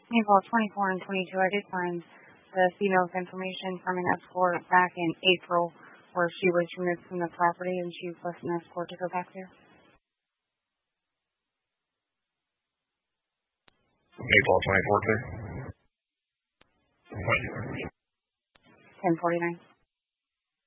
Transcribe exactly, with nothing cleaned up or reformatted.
April twenty-four and twenty-two, I did find the female's information from an escort back in April where she was removed from the property and she was an escort to go back there. April twenty-fourth, ten forty-nine.